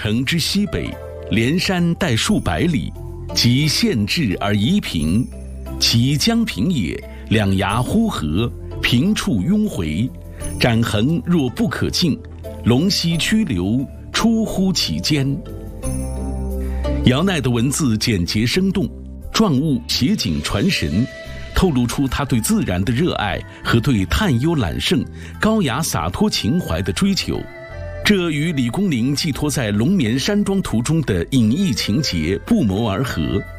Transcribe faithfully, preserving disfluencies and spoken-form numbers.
城之西北，连山带数百里，即县治而夷平。其江平也，两崖呼合，平处拥回，展横若不可尽，龙溪曲流，出乎其间。姚鼐的文字简洁生动，状物写景传神，透露出他对自然的热爱和对探幽揽胜、高雅洒脱情怀的追求。这与李公麟寄托在龙眠山庄图中的隐逸情节不谋而合。